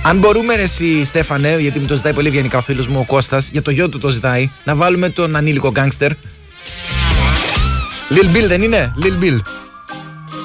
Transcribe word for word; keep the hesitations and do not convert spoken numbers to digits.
Αν μπορούμε ρε εσύ Στέφανε, γιατί μου το ζητάει πολύ ευγενικά ο φίλος μου ο Κώστας, για το γιο του το ζητάει, να βάλουμε τον ανήλικο γκάνγκστερ. Lil Bill δεν είναι? Lil Bill.